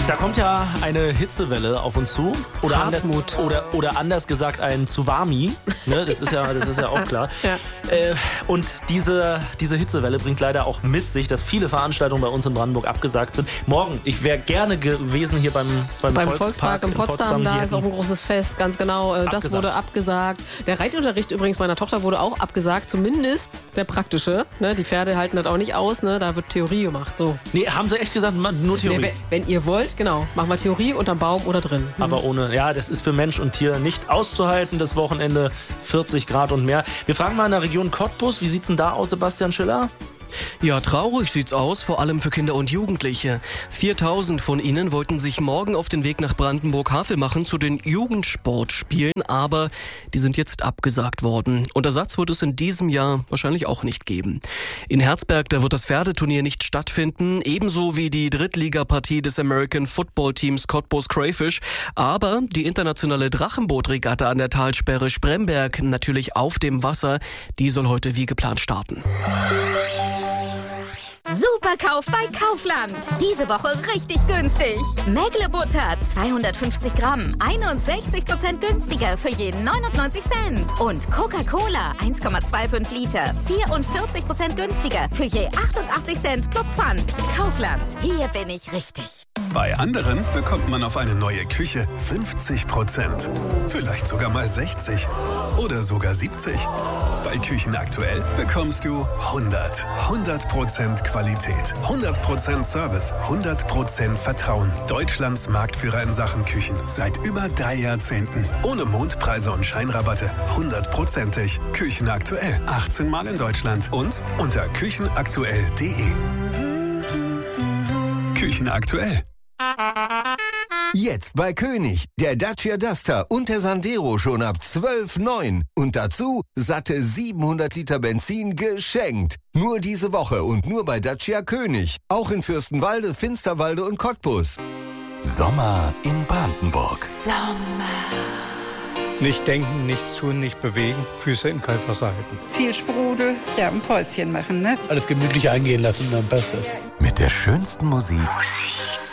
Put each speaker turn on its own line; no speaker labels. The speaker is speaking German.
Da kommt ja eine Hitzewelle auf uns zu. Oder anders gesagt ein Tsunami. Ne, das ist ja auch klar.
Ja.
Und diese Hitzewelle bringt leider auch mit sich, dass viele Veranstaltungen bei uns in Brandenburg abgesagt sind. Morgen, ich wäre gerne gewesen hier beim
Volkspark in Potsdam. Da ist auch ein großes Fest, ganz genau. Das wurde abgesagt. Der Reitunterricht übrigens meiner Tochter wurde auch abgesagt. Zumindest der praktische. Ne? Die Pferde halten das auch nicht aus. Ne? Da wird Theorie gemacht. So.
Nee, haben sie echt gesagt, nur Theorie?
Nee, wenn ihr wollt, genau. Machen wir Theorie unterm Baum oder drin.
Aber ohne, ja, das ist für Mensch und Tier nicht auszuhalten. Das Wochenende 40 Grad und mehr. Wir fragen mal in der Region Cottbus, wie sieht's denn da aus, Sebastian Schiller?
Ja, traurig sieht's aus, vor allem für Kinder und Jugendliche. 4000 von ihnen wollten sich morgen auf den Weg nach Brandenburg-Havel machen zu den Jugendsportspielen, aber die sind jetzt abgesagt worden. Und Ersatz wird es in diesem Jahr wahrscheinlich auch nicht geben. In Herzberg, da wird das Pferdeturnier nicht stattfinden, ebenso wie die Drittligapartie des American Football Teams Cottbus Crayfish. Aber die internationale Drachenbootregatta an der Talsperre Spremberg, natürlich auf dem Wasser, die soll heute wie geplant starten.
Superkauf bei Kaufland. Diese Woche richtig günstig. Mägle-Butter 250 Gramm, 61% günstiger für jeden 99 Cent. Und Coca-Cola 1,25 Liter, 44% günstiger für je 88 Cent plus Pfand. Kaufland, hier bin ich richtig.
Bei anderen bekommt man auf eine neue Küche 50%. Vielleicht sogar mal 60 oder sogar 70. Bei Küchen aktuell bekommst du 100% Qualität, 100% Service, 100% Vertrauen. Deutschlands Marktführer in Sachen Küchen seit über 3 Jahrzehnten. Ohne Mondpreise und Scheinrabatte, 100%ig. Küchen aktuell, 18 Mal in Deutschland und unter küchenaktuell.de. Küchen aktuell.
Jetzt bei König, der Dacia Duster und der Sandero schon ab 12,9. Und dazu satte 700 Liter Benzin geschenkt. Nur diese Woche und nur bei Dacia König. Auch in Fürstenwalde, Finsterwalde und Cottbus.
Sommer in Brandenburg.
Nicht denken, nichts tun, nicht bewegen, Füße im Kaltwasser halten.
Viel Sprudel, ja, ein Päuschen machen, ne?
Alles gemütlich eingehen lassen, dann passt es.
Mit der schönsten Musik